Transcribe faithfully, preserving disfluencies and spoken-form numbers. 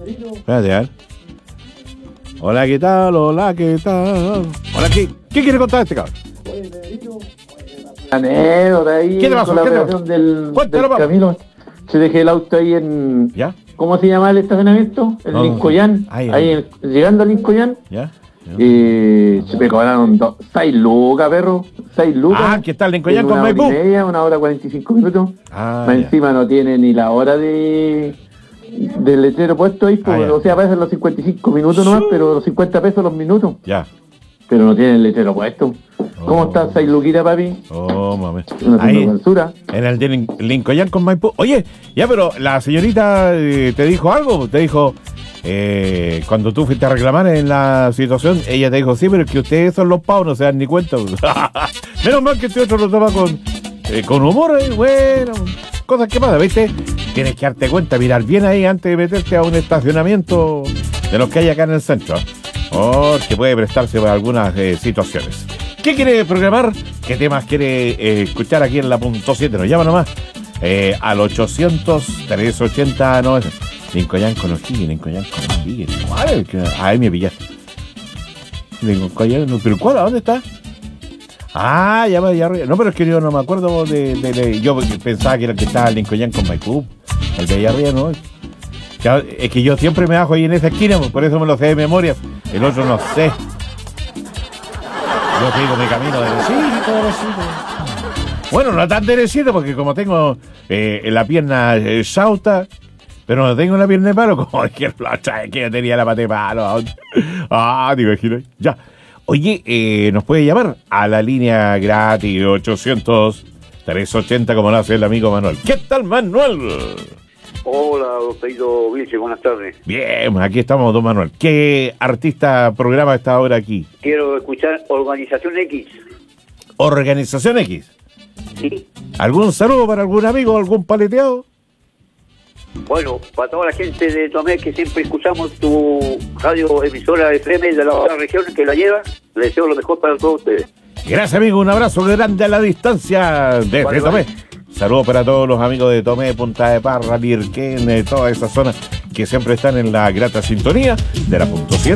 Espérate, a ver. Hola, ¿qué tal? Hola, ¿qué tal? Hola, ¿qué, ¿qué quiere contar este cabrón? Anécdota ahí. ¿Qué te pasó? Con la ¿Qué te operación pasó? del, Cuéntalo, del Camilo. Se dejé el auto ahí en... ¿Ya? ¿Cómo se llama el estacionamiento? El No, Lincoyán. ahí, Ahí, ahí. en- llegando al Lincoyán. ¿Ya? Y se me cobraron do- seis lucas, perro. seis lucas. Ah, ¿qué tal? Lincoyán En con una hora y Maipú. media, una hora cuarenta y cinco minutos. Ah, Más ya. encima no tiene ni la hora de del letrero puesto ahí. Pues, Ah, ya. o sea, aparecen los cincuenta y cinco minutos nomás, pero los cincuenta pesos los minutos. Ya. Pero no tiene el letrero puesto. ¿Cómo Oh. estás, seis luquitas, papi? Oh, mami. Una Ahí, basura. en el de Lin- Lincoln con Maipú. Oye, ya, pero la señorita eh, te dijo algo. Te dijo, eh, cuando tú fuiste a reclamar en la situación, ella te dijo, sí, pero es que ustedes son los pavos, no se dan ni cuenta. Menos mal que este otro lo toma con, eh, con humor. Eh. Bueno, cosas que pasan, ¿viste? Tienes que darte cuenta, mirar bien ahí antes de meterte a un estacionamiento de los que hay acá en el centro. Oh, que puede prestarse para algunas eh, situaciones. ¿Qué quiere programar? ¿Qué temas quiere eh, escuchar aquí en la punto siete? Nos llama nomás eh, al ochocientos, trescientos ochenta, no, Lincoln con O'Higgins, Lincoln con O'Higgins. ¿Cuál? Ahí me pillaste. Lincoln, no, ¿pero cuál? ¿A dónde está? Ah, ya va, ya arriba. No, pero es que yo no me acuerdo de... de, de yo pensaba que era el que estaba Lincoln con Maipú. El de allá arriba, ¿no? Es que yo siempre me bajo ahí en esa esquina, por eso me lo sé de memoria. El otro no sé. Yo sigo mi camino derechito, derechito. Bueno, no tan derechito, porque como tengo eh, la pierna eh, sauta, pero no tengo la pierna de palo, como que la otra vez que yo tenía la pata de palo. Ah, te imaginas. Ya. Oye, eh, nos puede llamar a la línea gratis ochocientos, trescientos ochenta, como lo hace el amigo Manuel. ¿Qué tal, Manuel? Hola, doctor Vilche, buenas tardes. Bien, aquí estamos, don Manuel. ¿Qué artista programa está ahora aquí? Quiero escuchar Organización X. Organización X. ¿Sí? ¿Algún saludo para algún amigo, algún paleteado? Bueno, para toda la gente de Tomé que siempre escuchamos tu radio emisora F M de la otra región que la lleva, les deseo lo mejor para todos ustedes. Gracias, amigo. Un abrazo grande a la distancia desde Vale, Tomé. vale. Saludos para todos los amigos de Tomé, Punta de Parra, Lirquén, de toda esa zona que siempre están en la grata sintonía de la punto siete.